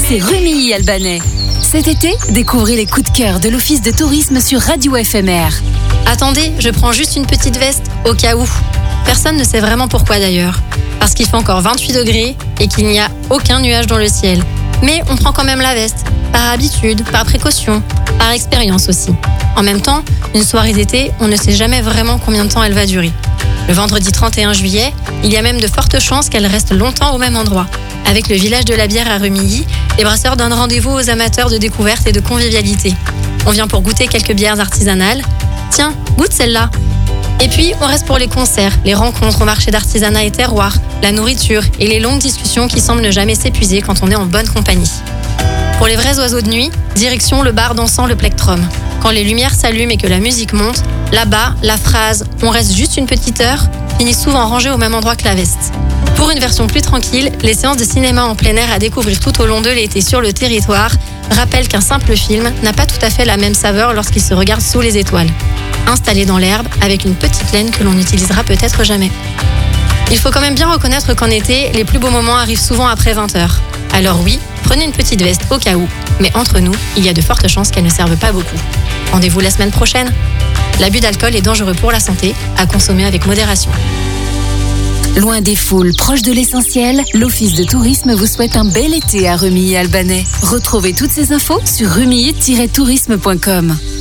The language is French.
c'est Rumilly-Albanais. Cet été, découvrez les coups de cœur de l'Office de tourisme sur Radio FMR. Attendez, je prends juste une petite veste, au cas où. Personne ne sait vraiment pourquoi d'ailleurs. Parce qu'il fait encore 28 degrés et qu'il n'y a aucun nuage dans le ciel. Mais on prend quand même la veste, par habitude, par précaution, par expérience aussi. En même temps, une soirée d'été, on ne sait jamais vraiment combien de temps elle va durer. Le vendredi 31 juillet, il y a même de fortes chances qu'elle reste longtemps au même endroit. Avec le village de la bière à Rumilly, les brasseurs donnent rendez-vous aux amateurs de découverte et de convivialité. On vient pour goûter quelques bières artisanales. Tiens, goûte celle-là. Et puis, on reste pour les concerts, les rencontres au marché d'artisanat et terroir, la nourriture et les longues discussions qui semblent ne jamais s'épuiser quand on est en bonne compagnie. Pour les vrais oiseaux de nuit, direction le bar dansant le Plectrum. Quand les lumières s'allument et que la musique monte, là-bas, la phrase « on reste juste une petite heure » finit souvent rangée au même endroit que la veste. Pour une version plus tranquille, les séances de cinéma en plein air à découvrir tout au long de l'été sur le territoire rappellent qu'un simple film n'a pas tout à fait la même saveur lorsqu'il se regarde sous les étoiles. Installé dans l'herbe avec une petite laine que l'on n'utilisera peut-être jamais. Il faut quand même bien reconnaître qu'en été, les plus beaux moments arrivent souvent après 20h. Alors oui, prenez une petite veste au cas où, mais entre nous, il y a de fortes chances qu'elle ne serve pas beaucoup. Rendez-vous la semaine prochaine. L'abus d'alcool est dangereux pour la santé, à consommer avec modération. Loin des foules, proche de l'essentiel, l'Office de tourisme vous souhaite un bel été à Rumilly-Albanais. Retrouvez toutes ces infos sur rumilly-tourisme.com.